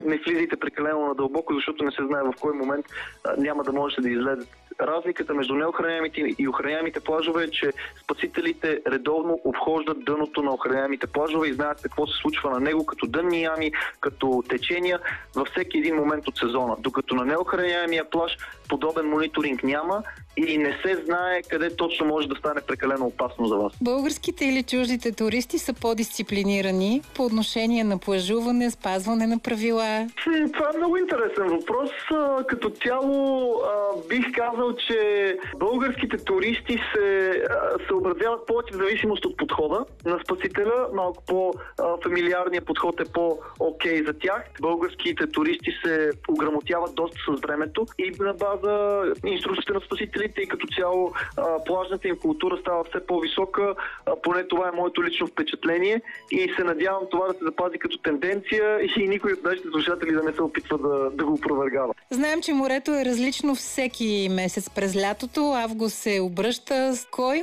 Не влизайте прекалено надълбоко, защото не се знае в кой момент няма да можете да излезете. Разликата между неохраняемите и охраняемите плажове е, че спасителите редовно обхождат дъното на охраняемите плажове и знаят какво се случва на него, като дънни ями, като течения във всеки един момент от сезона. Докато на неохраняемия плаж подобен мониторинг няма и не се знае къде точно може да стане прекалено опасно за вас. Българските или чуждите туристи са по-дисциплинирани по отношение на плажуване, спазване на правила? Това е много интересен въпрос. Като цяло бих казал, че българските туристи се съобразяват повече в зависимост от подхода на спасителя. Малко по-фамилиарният подход е по-окей за тях. Българските туристи се ограмотяват доста с времето и на база инструкциите на спасителите и като цяло плажната им култура става все по-висока. Поне това е моето лично впечатление и се надявам това да се запази като тенденция и никой от нашите слушатели да не се опитва да го опровергава. Знаем, че морето е различно всеки месец през лятото. Август се обръща.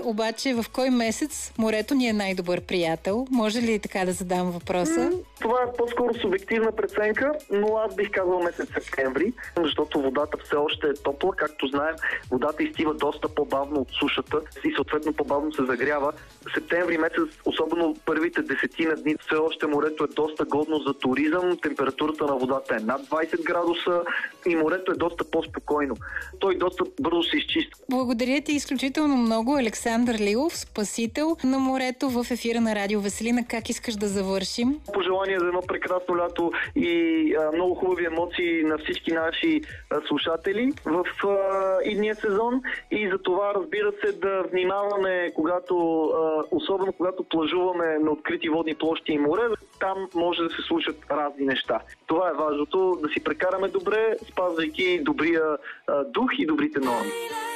В кой месец морето ни е най-добър приятел? Може ли така да задам въпроса? Това е по-скоро субективна преценка, но аз бих казал месец септември, защото водата все още е топла. Както знаем, водата изтива доста по-бавно от сушата и съответно по-бавно се загрява. Септември месец, особено първите 10 дни, все още морето е доста годно за туризъм. Температурата на водата е над 20 градуса и морето е доста по-спокойно. Той доста бързо се изчиства. Благодаря ти изключително много, Александър Лилов, спасител на морето, в ефира на Радио Веселина. Как искаш да завършим? Пожелания за едно прекрасно лято и много хубави емоции на всички наши слушатели в идния сезон и за това, разбира се, да внимаваме, особено когато плажуваме на открити водни площи и море, там може да се случат разни неща. Това е важното, да си прекараме добре, спазвайки добрия дух и добрите норми.